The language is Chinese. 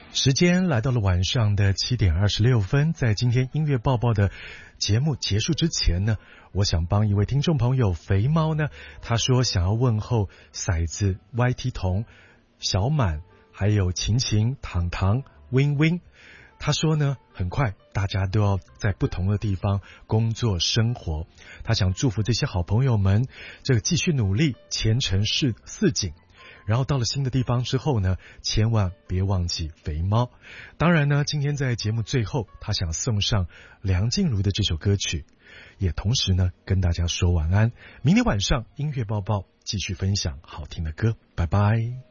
时间来到了晚上的7:26，在今天音乐报报的节目结束之前呢，我想帮一位听众朋友肥猫呢，他说想要问候骰子、YT 童、小满，还有晴晴、糖糖、Win Win。他说呢，很快大家都要在不同的地方工作生活，他想祝福这些好朋友们这个继续努力，前程似锦。然后到了新的地方之后呢，千万别忘记肥猫。当然呢，今天在节目最后，他想送上梁静茹的这首歌曲，也同时呢跟大家说晚安。明天晚上音乐报报继续分享好听的歌，拜拜。